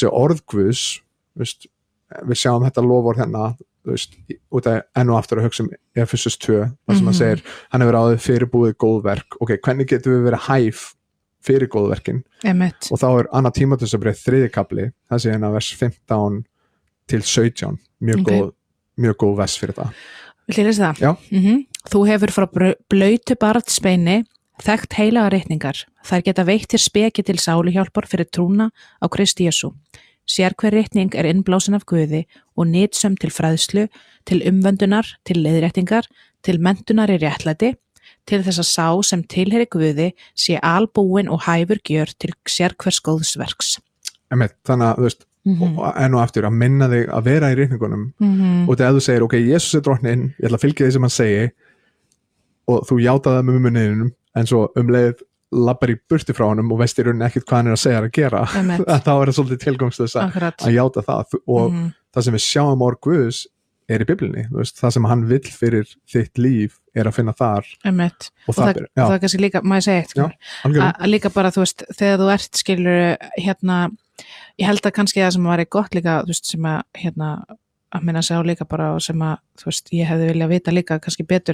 þessi orðguðs, við sjáum þetta lofórð hérna, út af enn og aftur að hugsa Efesus 2, þar sem hann segir, hann hefur áður fyrirbúið góðverk, ok, hvernig getum við verið hæf fyrir góðverkin? Og þá annað Tímóteusarbréf 3. kafli, það sé hérna vers 15 til 17, mjög góð vers fyrir það. Vil ég lesa það? Já. Þú hefur frá blautu barnsbeini þekkt heilaga ritningar. Þær geta veitt þér speki til sáluhjálpar fyrir trúna á Kristi Jesú. Sérhver ritning innblásin af Guði og nytsöm til fræðslu, til umvöndunar, til leiðréttingar, til menntunar í réttlæti, til þess að sá sem tilheyri Guði sé albúin og hæfur gjör til sérhvers góðsverks. Þannig að, enn og aftur að minna þig að vera í ritningunum og þegar þú segir, ok, Jesus drottinn, ég ætla að fylgja því sem hann segi og þú játa það með munninum en svo leið labbar í burti frá honum og veist í rauninni ekkert hvað hann að segja að gera þá það svolítið tilgangslös að játa það og það sem við sjáum orð Guðs í Biblíunni, það sem hann vill fyrir þitt líf að finna þar og það er kannski líka, má ég segja eitt að líka bara, þegar þú ert skilur hérna, ég held að kannski það sem var gott líka, sem að að minna sig á líka bara og sem að ég hefði viljað vita líka kannski betur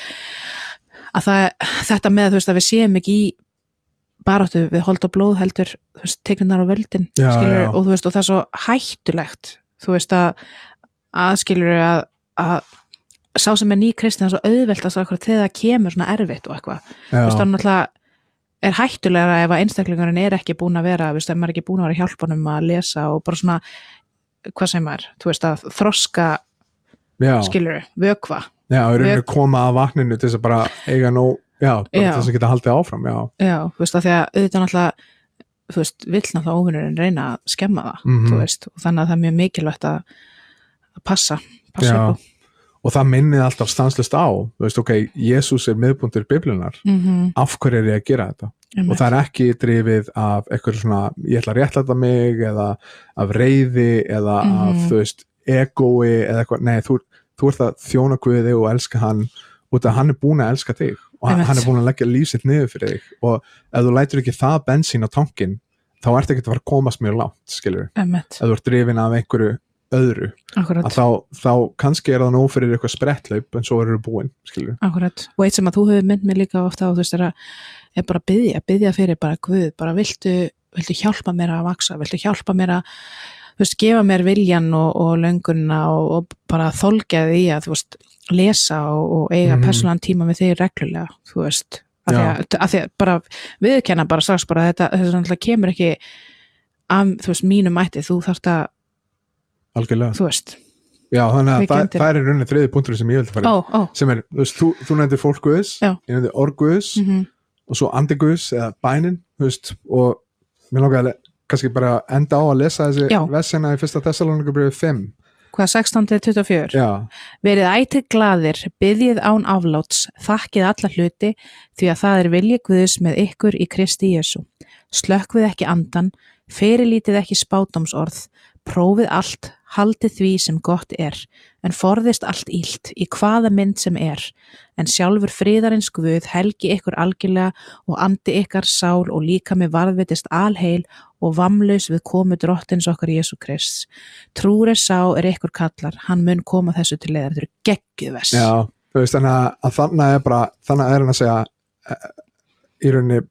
að þetta með að við séum ekki í baráttu við hold og blóð heldur teiknunar á völdin skilur, og það er svo hættulegt að skilur að sá sem ný kristinn er svo auðvelt að þegar það kemur svona erfitt og eitthvað það náttúrulega hættulega ef að einstaklingarinn ekki búin að vera ef maður ekki búin að vera hjálpunum að lesa og bara svona, hvað sem að þroska skilur, vökva í rauninni koma að vatninu til þess að bara eiga nóg, bara þess að geta haldið áfram að því að auðvitað náttúrulega vill náttúrulega óvinnurinn reyna að skemma það og þannig að það er mjög mikilvægt að passa upp og það minnið alltaf stanslust á ok, Jesús miðpunktur Biblíunnar af hverju ég að gera þetta og það ekki drifið af eitthvað svona, ég ætla að réttlæta mig eða af reiði eða af egói eða eitthvað, nei, þú ert að þjóna Guði og elska hann út að hann búin að elska þig og hann búin að leggja líf sitt niður fyrir þig og ef þú lætur ekki það bensín á tankinn þá ert ekki að fara að komast mjög langt, skilur ef þú ert drifin af einhverju öðru að þá kannski það nóg fyrir eitthvað spretthlaup en svo eru búin, skilur Akkurat, og eitt sem að þú hefur mynd mig líka ofta á er bara að biðja fyrir bara Guð, bara viltu hjálpa mér að vaksa, viltu hjálpa mér að gefa mér viljan og löngunna og bara þolgja því að lesa og eiga persónulegan tíma með þig reglulega, að því að bara viðurkenna bara strax bara þetta náttúrulega kemur ekki af mínum mætti, þú þarft að algjörlega já, þannig að það er í rauninni þriði punktur sem ég vildi fara sem þú nefndir fólk Guðs, ég nefndi orð Guðs og svo andi Guðs eða bænin og mér langaði kannski bara enda á að lesa þessi versina í 1. Tessalónikabréfi 5 hvað 16-24 verið ætíð glaðir, biðjið án afláts, þakkið alla hluti því að það er vilji Guðs með ykkur í Kristi Jesú slökkvið ekki andan, fyrirlítið ekki spádómsorð, prófið allt, haldið því sem gott en forðist allt illt í hvaða mynd sem en sjálfur friðarins Guð helgi ykkur algjörlega og andi ykkar sál og líkami varðveitist alheil og vamlaus við komu drottins okkar Jesú Krists. Trúri sá ykkur kallar, hann mun koma þessu til leiðar, þetta eru geggjuð vers. Já, þannig að þannig hann að segja í rauninni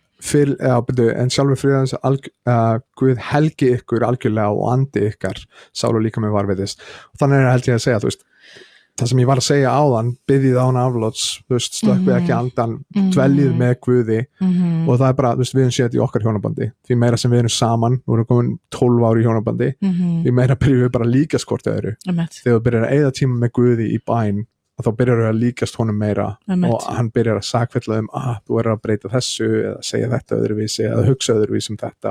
en sjálfur friðarins Guð helgi ykkur algjörlega og andi ykkar sál og líkami varðveitist og þannig held ég að segja það sem ég var að segja áðan, biðjið án afláts slökkvið ekki andan dveljið með Guði og það er bara, við erum séð í okkar hjónabandi því meira sem við erum saman, nú erum komin 12 ári í hjónabandi, því meira byrjum við bara að líkast hvort öðru, þegar þú byrjar að eyða tíma með Guði í bæn og þá byrjar við að líkast honum meira og hann byrjar að sakfella þú er að breyta þessu eða segja þetta öðruvísi eða hugsa öðruvísi þetta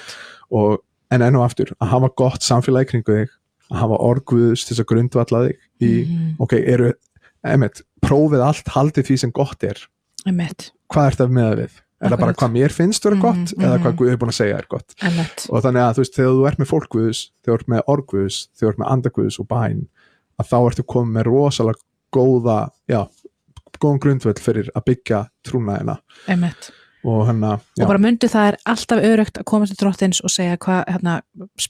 en enn og aftur, að hafa gott samfélag í kringu þig að hafa orð Guðs til þess að grundvalla þig í, ok, prófið allt, haldið því sem gott hvað ert það með við? Er það bara hvað mér finnst vera gott eða hvað Guð búin að segja gott? Og þannig að þegar þú ert með fólk Guðs, þegar þú ert með orð Guðs, þegar þú ert með anda Guðs og bæn, að þá ertu komið með rosalega góðan grundvöll fyrir að byggja trúna og bara myndu það alltaf öruggt að komast til drottins og segja